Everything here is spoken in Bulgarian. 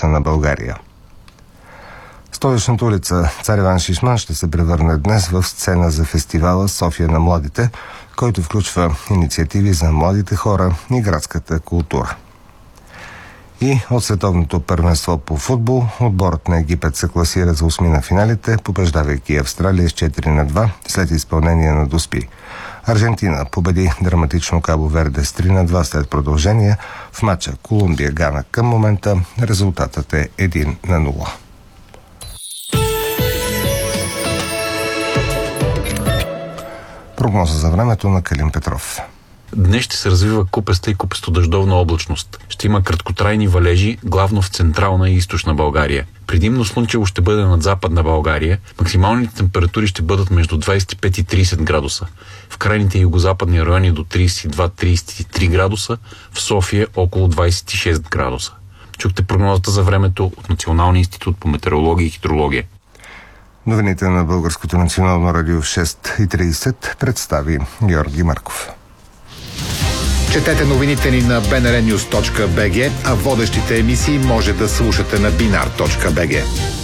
градуса на България. Столичната улица Цар Иван Шишман ще се превърне днес в сцена за фестивала София на младите, който включва инициативи за младите хора и градската култура. И от световното първенство по футбол, отборът на Египет се класира за 8 на финалите, побеждавайки Австралия с 4-2 след изпълнение на доспи. Аржентина победи драматично Кабо Верде с 3-2 след продължение. В матча Колумбия-Гана към момента резултатът е 1-0. Прогноза за времето на Калин Петров. Днес ще се развива купеста и купесто-дъждовна облачност. Ще има краткотрайни валежи, главно в централна и източна България. Предимно слънчево ще бъде над западна България. Максималните температури ще бъдат между 25 и 30 градуса. В крайните югозападни райони до 32-33 градуса. В София около 26 градуса. Чухте прогнозата за времето от Националния институт по метеорология и хидрология. Новините на Българското национално радио в 6:30 представи Георги Марков. Четете новините ни на bnrnews.bg, а водещите емисии може да слушате на binar.bg.